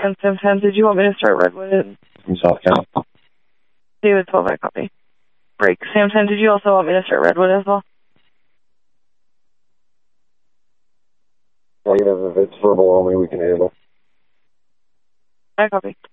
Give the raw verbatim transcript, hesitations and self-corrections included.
And Sam ten, did you want me to start Redwood? From South Cal. David twelve, I copy. Break. Sam ten, did you also want me to start Redwood as well? Negative, if it's verbal only, we can handle. I copy.